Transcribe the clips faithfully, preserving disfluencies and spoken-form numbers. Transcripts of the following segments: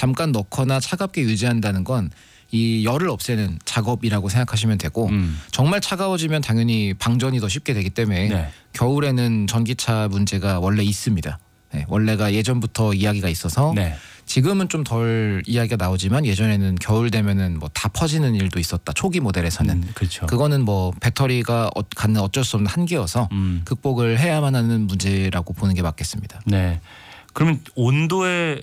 잠깐 넣거나 차갑게 유지한다는 건 이 열을 없애는 작업이라고 생각하시면 되고 음. 정말 차가워지면 당연히 방전이 더 쉽게 되기 때문에 네. 겨울에는 전기차 문제가 원래 있습니다. 네, 원래가 예전부터 이야기가 있어서 네. 지금은 좀 덜 이야기가 나오지만 예전에는 겨울 되면은 뭐 다 퍼지는 일도 있었다. 초기 모델에서는 음, 그렇죠. 그거는 뭐 배터리가 갖는 어쩔 수 없는 한계여서 음. 극복을 해야만 하는 문제라고 보는 게 맞겠습니다. 네. 그러면 온도에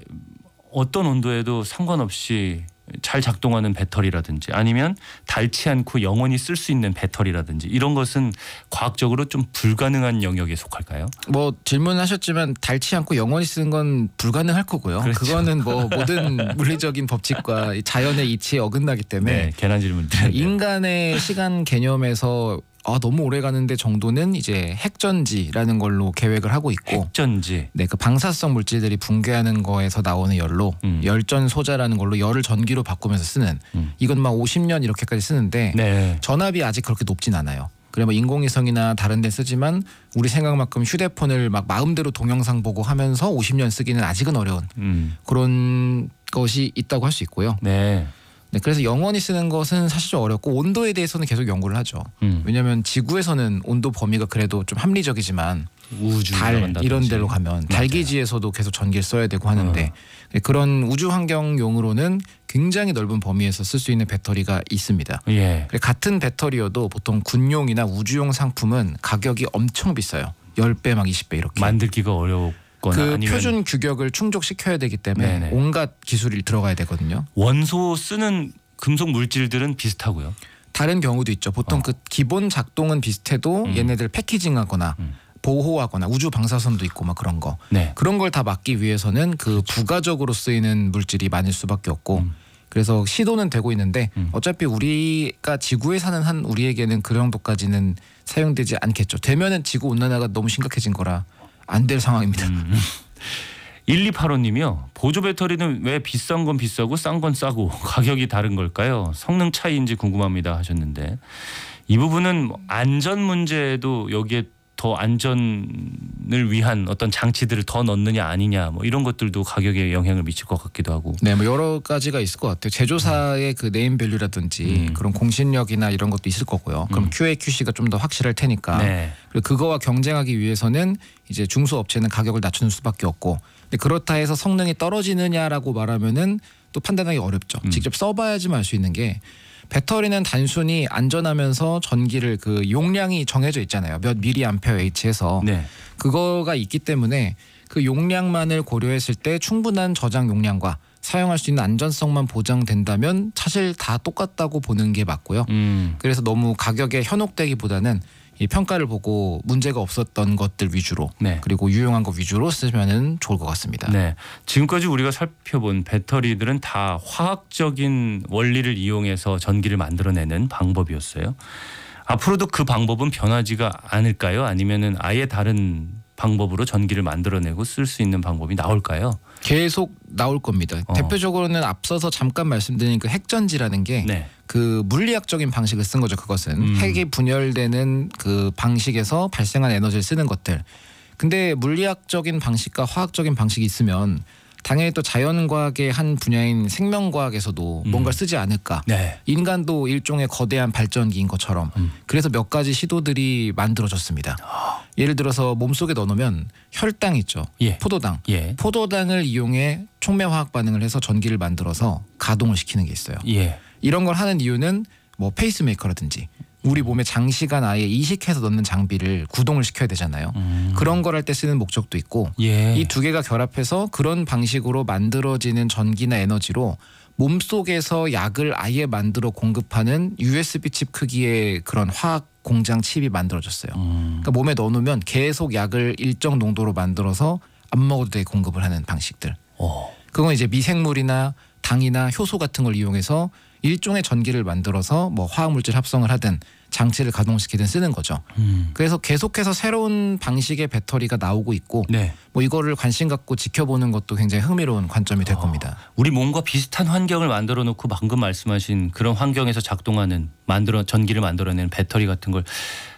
어떤 온도에도 상관없이 잘 작동하는 배터리라든지 아니면 닳지 않고 영원히 쓸 수 있는 배터리라든지 이런 것은 과학적으로 좀 불가능한 영역에 속할까요? 뭐 질문하셨지만 닳지 않고 영원히 쓰는 건 불가능할 거고요. 그렇죠. 그거는 뭐 모든 물리적인 법칙과 자연의 이치에 어긋나기 때문에 네, 괜한 질문들. 인간의 시간 개념에서 아 너무 오래 가는데 정도는 이제 핵전지라는 걸로 계획을 하고 있고 핵전지. 네, 그 방사성 물질들이 붕괴하는 거에서 나오는 열로 음. 열전 소자라는 걸로 열을 전기로 바꾸면서 쓰는 음. 이건 막 오십 년 이렇게까지 쓰는데 네. 전압이 아직 그렇게 높진 않아요. 그래 뭐 인공위성이나 다른 데 쓰지만 우리 생각만큼 휴대폰을 막 마음대로 동영상 보고 하면서 오십 년 쓰기는 아직은 어려운 음. 그런 것이 있다고 할 수 있고요. 네. 네, 그래서 영원히 쓰는 것은 사실 좀 어렵고 온도에 대해서는 계속 연구를 하죠. 음. 왜냐하면 지구에서는 온도 범위가 그래도 좀 합리적이지만 우주 달 이런 데로 가면 달기지에서도 계속 전기를 써야 되고 하는데 어. 그런 우주 환경용으로는 굉장히 넓은 범위에서 쓸 수 있는 배터리가 있습니다. 예. 같은 배터리여도 보통 군용이나 우주용 상품은 가격이 엄청 비싸요. 십 배 막 이십 배 이렇게. 만들기가 어려워. 그 표준 규격을 충족시켜야 되기 때문에 네네. 온갖 기술이 들어가야 되거든요. 원소 쓰는 금속 물질들은 비슷하고요. 다른 경우도 있죠. 보통 어. 그 기본 작동은 비슷해도 음. 얘네들 패키징하거나 음. 보호하거나 우주 방사선도 있고 막 그런 거. 네. 그런 걸 다 막기 위해서는 그 그렇죠. 부가적으로 쓰이는 물질이 많을 수밖에 없고 음. 그래서 시도는 되고 있는데 음. 어차피 우리가 지구에 사는 한 우리에게는 그 정도까지는 사용되지 않겠죠. 되면은 지구 온난화가 너무 심각해진 거라 안 될 상황입니다. 음. 일이팔오 님이요. 보조 배터리는 왜 비싼 건 비싸고 싼 건 싸고 가격이 다른 걸까요? 성능 차이인지 궁금합니다 하셨는데 이 부분은 안전 문제도 여기에 더 안전을 위한 어떤 장치들을 더 넣느냐 아니냐 뭐 이런 것들도 가격에 영향을 미칠 것 같기도 하고. 네, 뭐 여러 가지가 있을 것 같아요. 제조사의 음. 그 네임밸류라든지 음. 그런 공신력이나 이런 것도 있을 거고요. 그럼 음. 큐에이, 큐씨가 좀 더 확실할 테니까. 네. 그리고 그거와 경쟁하기 위해서는 이제 중소업체는 가격을 낮추는 수밖에 없고. 근데 그렇다 해서 성능이 떨어지느냐라고 말하면은 또 판단하기 어렵죠. 음. 직접 써봐야지만 알 수 있는 게. 배터리는 단순히 안전하면서 전기를 그 용량이 정해져 있잖아요. 몇 밀리암페어에이치에서 네. 그거가 있기 때문에 그 용량만을 고려했을 때 충분한 저장 용량과 사용할 수 있는 안전성만 보장된다면 사실 다 똑같다고 보는 게 맞고요. 음. 그래서 너무 가격에 현혹되기보다는 이 평가를 보고 문제가 없었던 것들 위주로 네. 그리고 유용한 것 위주로 쓰면은 좋을 것 같습니다. 네, 지금까지 우리가 살펴본 배터리들은 다 화학적인 원리를 이용해서 전기를 만들어내는 방법이었어요. 앞으로도 그 방법은 변하지가 않을까요? 아니면은 아예 다른 방법으로 전기를 만들어내고 쓸 수 있는 방법이 나올까요? 계속 나올 겁니다. 어. 대표적으로는 앞서서 잠깐 말씀드린 그 핵전지라는 게 네. 그 물리학적인 방식을 쓴 거죠. 그것은 음. 핵이 분열되는 그 방식에서 발생한 에너지를 쓰는 것들. 근데 물리학적인 방식과 화학적인 방식이 있으면 당연히 또 자연과학의 한 분야인 생명과학에서도 음. 뭔가를 쓰지 않을까. 네. 인간도 일종의 거대한 발전기인 것처럼. 음. 그래서 몇 가지 시도들이 만들어졌습니다. 어. 예를 들어서 몸속에 넣어놓으면 혈당 있죠. 예. 포도당. 예. 포도당을 이용해 촉매화학 반응을 해서 전기를 만들어서 가동을 시키는 게 있어요. 예. 이런 걸 하는 이유는 뭐 페이스메이커라든지 우리 몸에 장시간 아예 이식해서 넣는 장비를 구동을 시켜야 되잖아요. 음. 그런 걸 할 때 쓰는 목적도 있고 예. 이 두 개가 결합해서 그런 방식으로 만들어지는 전기나 에너지로 몸속에서 약을 아예 만들어 공급하는 유에스비 칩 크기의 그런 화학 공장 칩이 만들어졌어요. 음. 그러니까 몸에 넣어놓으면 계속 약을 일정 농도로 만들어서 안 먹어도 되게 공급을 하는 방식들. 오. 그건 이제 미생물이나 당이나 효소 같은 걸 이용해서 일종의 전기를 만들어서 뭐 화학물질 합성을 하든 장치를 가동시키든 쓰는 거죠. 음. 그래서 계속해서 새로운 방식의 배터리가 나오고 있고 네. 뭐 이거를 관심 갖고 지켜보는 것도 굉장히 흥미로운 관점이 될 어, 겁니다. 우리 몸과 비슷한 환경을 만들어 놓고 방금 말씀하신 그런 환경에서 작동하는 만들어 전기를 만들어내는 배터리 같은 걸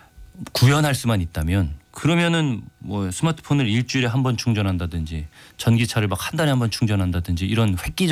구현할 수만 있다면 그러면은 뭐 스마트폰을 일주일에 한 번 충전한다든지 전기차를 막 한 달에 한 번 충전한다든지 이런 획기적